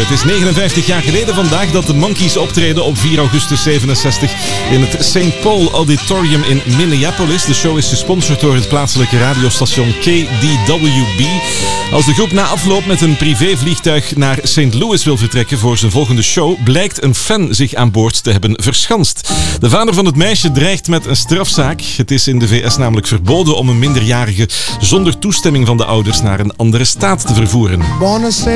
Het is 59 jaar geleden vandaag dat de Monkees optreden op 4 augustus 67 in het St. Paul Auditorium in Minneapolis. De show is gesponsord door het plaatselijke radiostation KDWB. Als de groep na afloop met een privévliegtuig naar St. Louis wil vertrekken voor zijn volgende show, blijkt een fan zich aan boord te hebben verschanst. De vader van het meisje dreigt met een strafzaak. Het is in de VS namelijk verboden om een minderjarige zonder toestemming van de ouders naar een andere staat te vervoeren.